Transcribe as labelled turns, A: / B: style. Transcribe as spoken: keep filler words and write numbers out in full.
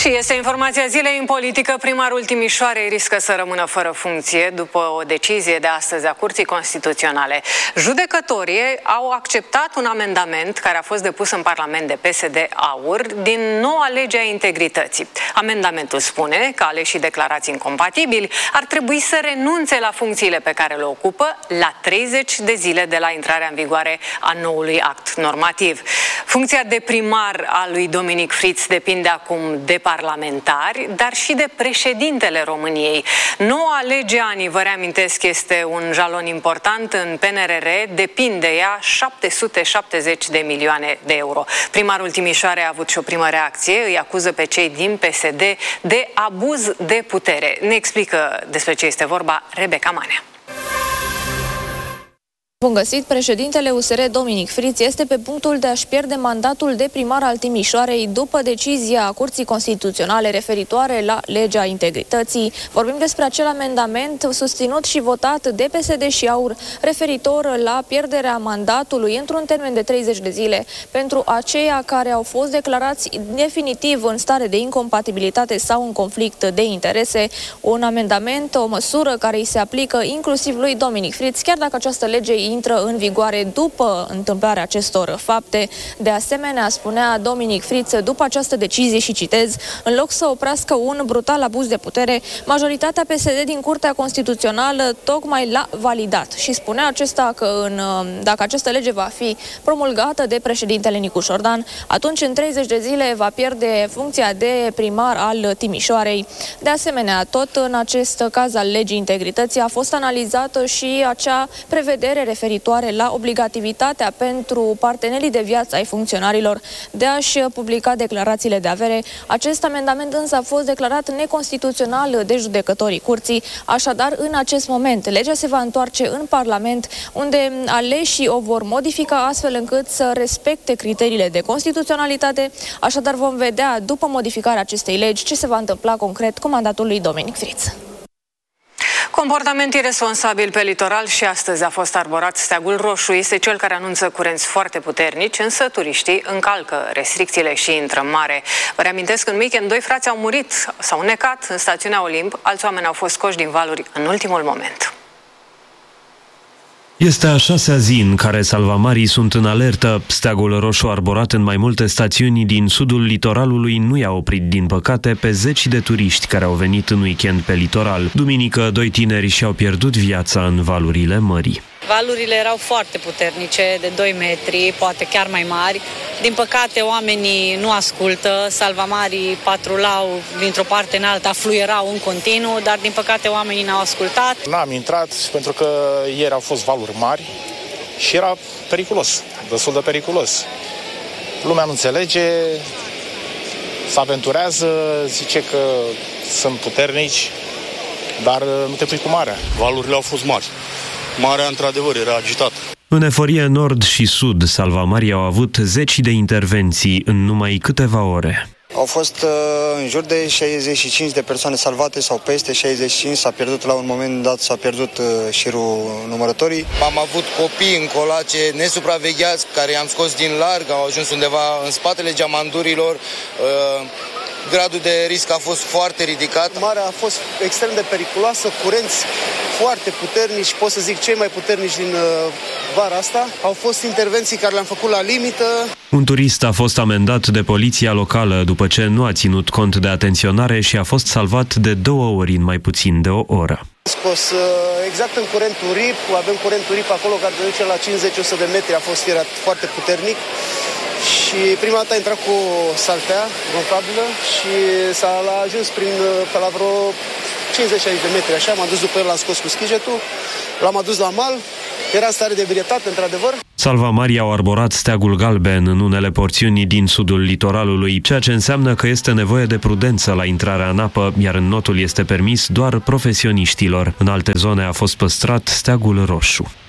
A: Și este informația zilei în politică. Primarul Timișoarei riscă să rămână fără funcție după o decizie de astăzi a Curții Constituționale. Judecătorii au acceptat un amendament care a fost depus în Parlament de P S D-AUR din noua lege a integrității. Amendamentul spune că aleșii declarați incompatibili ar trebui să renunțe la funcțiile pe care le ocupă la treizeci de zile de la intrarea în vigoare a noului act normativ. Funcția de primar a lui Dominic Friț depinde acum de parlamentari, dar și de președintele României. Noua lege ANI, vă reamintesc, este un jalon important în P N R R, depinde ea șapte sute șaptezeci de milioane de euro. Primarul Timișoarei a avut și o primă reacție, îi acuză pe cei din P S D de abuz de putere. Ne explică despre ce este vorba Rebecca Manea.
B: Bun găsit, președintele U S R Dominic Friț este pe punctul de a-și pierde mandatul de primar al Timișoarei după decizia Curții Constituționale referitoare la legea integrității. Vorbim despre acel amendament susținut și votat de P S D și AUR referitor la pierderea mandatului într-un termen de treizeci de zile pentru aceia care au fost declarați definitiv în stare de incompatibilitate sau în conflict de interese. Un amendament, o măsură care îi se aplică inclusiv lui Dominic Friț, chiar dacă această lege intră în vigoare după întâmplarea acestor fapte. De asemenea, spunea Dominic Friț, după această decizie, și citez, în loc să oprească un brutal abuz de putere, majoritatea P S D din Curtea Constituțională tocmai l-a validat. Și spunea acesta că în, dacă această lege va fi promulgată de președintele Nicu Șordan, atunci în treizeci de zile va pierde funcția de primar al Timișoarei. De asemenea, tot în acest caz al legii integrității a fost analizată și acea prevedere referitoare la obligativitatea pentru partenerii de viață ai funcționarilor de a-și publica declarațiile de avere. Acest amendament însă a fost declarat neconstituțional de judecătorii curții. Așadar, în acest moment, legea se va întoarce în Parlament, unde aleșii o vor modifica astfel încât să respecte criteriile de constituționalitate. Așadar, vom vedea, după modificarea acestei legi, ce se va întâmpla concret cu mandatul lui Dominic Friț.
A: Comportament iresponsabil pe litoral și astăzi a fost arborat steagul roșu. Este cel care anunță curenți foarte puternici, însă turiștii încalcă restricțiile și intră în mare. Vă reamintesc, în weekend doi frați au murit, s-au necat în stațiunea Olimp, alți oameni au fost scoși din valuri în ultimul moment.
C: Este a șasea zi în care salvamarii sunt în alertă. Steagul roșu arborat în mai multe stațiuni din sudul litoralului nu i-a oprit, din păcate, pe zeci de turiști care au venit în weekend pe litoral. Duminică, doi tineri și-au pierdut viața în valurile mării.
D: Valurile erau foarte puternice, de doi metri, poate chiar mai mari. Din păcate, oamenii nu ascultă, salvamarii patrulau dintr-o parte în alta, fluierau în continuu, dar din păcate oamenii n-au ascultat.
E: N-am intrat pentru că ieri au fost valuri mari și era periculos, destul de periculos. Lumea nu înțelege, se aventurează, zice că sunt puternici, dar nu te pui cu marea.
F: Valurile au fost mari. Marea, într-adevăr, era agitată.
C: În eforie nord și sud, salvamarii au avut zeci de intervenții în numai câteva ore.
G: Au fost uh, în jur de șaizeci și cinci de persoane salvate sau peste șaizeci și cinci. S-a pierdut la un moment dat, s-a pierdut uh, șirul numărătorii.
H: Am avut copii în colace nesupravegheați care i-am scos din larg, au ajuns undeva în spatele geamandurilor. Uh, Gradul de risc a fost foarte ridicat.
I: Marea a fost extrem de periculoasă, curenți foarte puternici, pot să zic cei mai puternici din uh, vara asta. Au fost intervenții care le-am făcut la limită.
C: Un turist a fost amendat de poliția locală după ce nu a ținut cont de atenționare și a fost salvat de două ori în mai puțin de o oră.
I: Scos uh, exact în curentul R I P, avem curentul R I P acolo care duce la cincizeci la o sută de metri, a fost fierat foarte puternic. Și prima dată a intrat cu saltea roncabilă și s-a ajuns prin, pe la vreo cincizeci șaizeci de metri, așa, m-am dus după el, l-am scos cu schijetul, l-am adus la mal, era în stare de ebrietate, într-adevăr.
C: Salvamarii au arborat steagul galben în unele porțiuni din sudul litoralului, ceea ce înseamnă că este nevoie de prudență la intrarea în apă, iar în notul este permis doar profesioniștilor. În alte zone a fost păstrat steagul roșu.